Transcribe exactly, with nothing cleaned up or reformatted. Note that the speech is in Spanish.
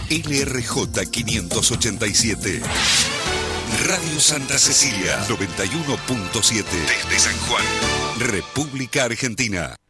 L R J quinientos ochenta y siete. Radio Santa Cecilia noventa y uno punto siete. Desde San Juan, República Argentina.